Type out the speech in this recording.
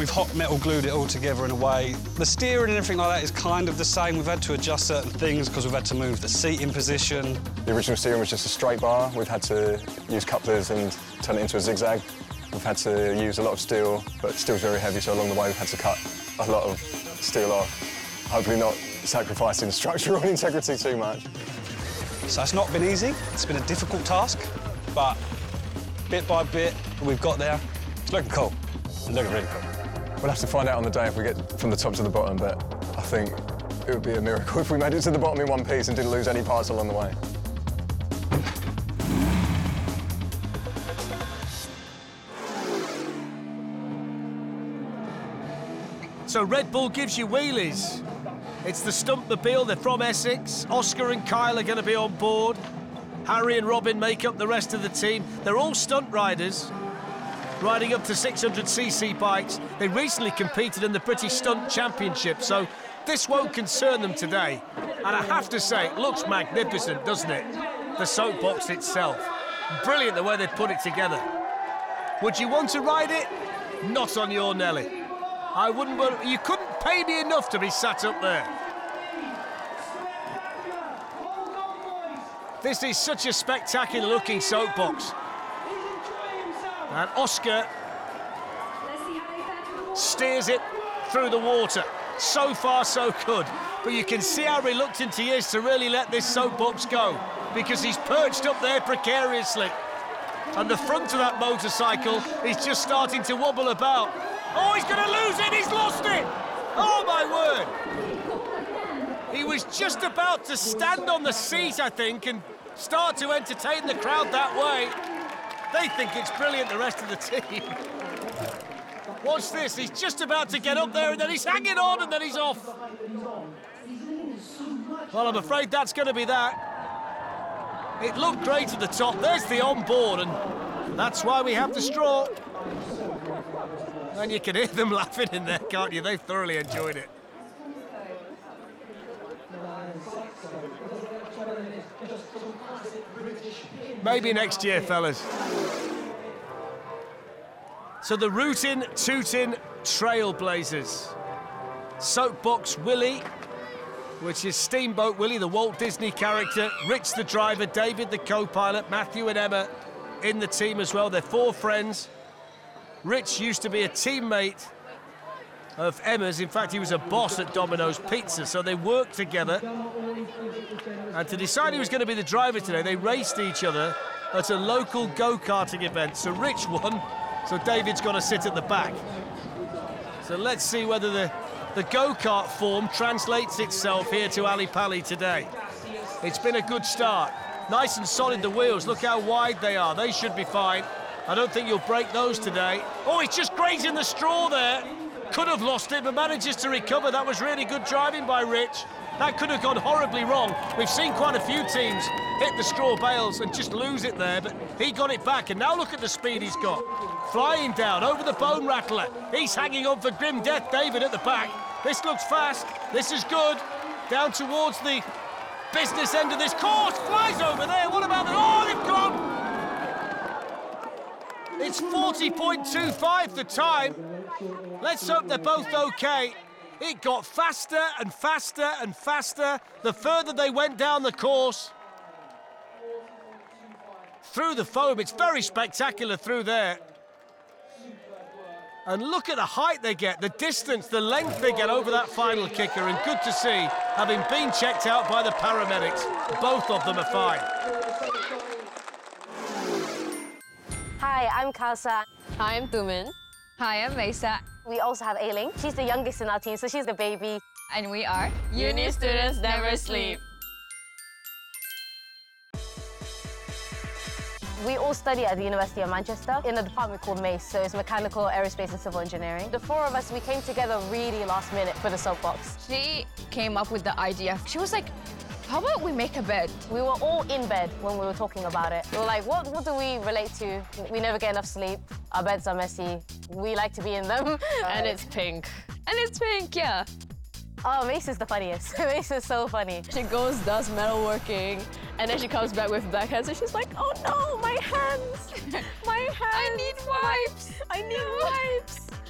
we've hot metal glued it all together in a way. The steering and everything like that is kind of the same. We've had to adjust certain things because we've had to move the seat in position. The original steering was just a straight bar. We've had to use couplers and turn it into a zigzag. We've had to use a lot of steel, but steel's very heavy, so along the way we've had to cut a lot of steel off. Hopefully not sacrificing structural integrity too much. So it's not been easy. It's been a difficult task, but bit by bit, we've got there. It's looking cool. It's looking really cool. We'll have to find out on the day if we get from the top to the bottom, but I think it would be a miracle if we made it to the bottom in one piece and didn't lose any parts along the way. So Red Bull gives you wheelies. It's the Stuntmobile, they're from Essex. Oscar and Kyle are going to be on board. Harry and Robin make up the rest of the team. They're all stunt riders, riding up to 600cc bikes. They recently competed in the British Stunt Championship, so this won't concern them today. And I have to say, it looks magnificent, doesn't it? The soapbox itself. Brilliant the way they put it together. Would you want to ride it? Not on your Nelly. I wouldn't, but you couldn't pay me enough to be sat up there. This is such a spectacular looking soapbox. And Oscar steers it through the water. So far, so good. But you can see how reluctant he is to really let this soapbox go, because he's perched up there precariously. And the front of that motorcycle is just starting to wobble about. Oh, he's going to lose it! He's lost it! Oh, my word! He was just about to stand on the seat, I think, and start to entertain the crowd that way. They think it's brilliant, the rest of the team. Watch this, he's just about to get up there, and then he's hanging on, and then he's off. Well, I'm afraid that's going to be that. It looked great at the top. There's the on-board, and that's why we have the straw. And you can hear them laughing in there, can't you? They thoroughly enjoyed it. Maybe next year, fellas. So the Rootin' Tootin' Trailblazers. Soapbox Willie, which is Steamboat Willie, the Walt Disney character. Rich, the driver. David, the co-pilot. Matthew and Emma in the team as well. They're four friends. Rich used to be a teammate of Emma's. In fact, he was a boss at Domino's Pizza, so they worked together. And to decide who was going to be the driver today, they raced each other at a local go-karting event. So Rich won, so David's got to sit at the back. So let's see whether the go-kart form translates itself here to Ali Pali today. It's been a good start. Nice and solid, the wheels. Look how wide they are. They should be fine. I don't think you'll break those today. Oh, he's just grazing the straw there. Could have lost it, but manages to recover. That was really good driving by Rich. That could have gone horribly wrong. We've seen quite a few teams hit the straw bales and just lose it there, but he got it back, and now look at the speed he's got. Flying down over the bone rattler. He's hanging on for grim death, David at the back. This looks fast. This is good. Down towards the business end of this course. Flies over there. What about the... Oh, they've gone! It's 40.25 the time. Let's hope they're both okay. It got faster and faster and faster the further they went down the course. Through the foam, it's very spectacular through there. And look at the height they get, the distance, the length they get over that final kicker, and good to see, having been checked out by the paramedics, both of them are fine. Hi, I'm Kalsa. Hi, I'm Tumin. Hi, I'm Mesa. We also have Ailing. She's the youngest in our team, so she's the baby. And we are Uni Students Never Sleep. We all study at the University of Manchester in a department called MACE, so it's Mechanical, Aerospace and Civil Engineering. The four of us, we came together really last minute for the soapbox. She came up with the idea. She was like, how about we make a bed? We were all in bed when we were talking about it. We were like, what do we relate to? We never get enough sleep. Our beds are messy. We like to be in them. And it's pink. And it's pink, yeah. Oh, Mace is the funniest. Mace is so funny. She goes, does metalworking, and then she comes back with black hands, and she's like, oh no, my hands! My hands! I need wipes! I need wipes!